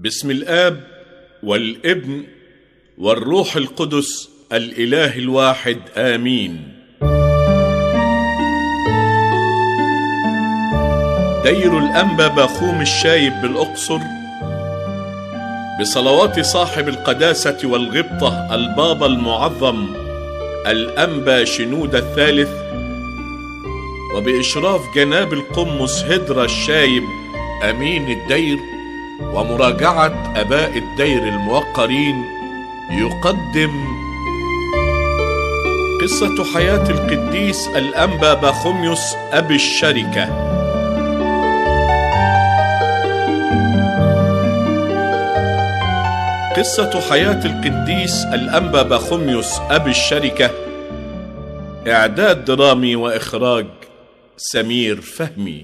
باسم الآب والابن والروح القدس الإله الواحد آمين. دير الأنبا باخوم الشايب بالأقصر بصلوات صاحب القداسة والغبطة البابا المعظم الأنبا شنودة الثالث، وبإشراف جناب القمص هدرة الشايب أمين الدير، ومراجعة أباء الدير الموقرين، يقدم قصة حياة القديس الأنبا باخوميوس أبي الشركة. قصة حياة القديس الأنبا باخوميوس أبي الشركة، إعداد درامي وإخراج سمير فهمي.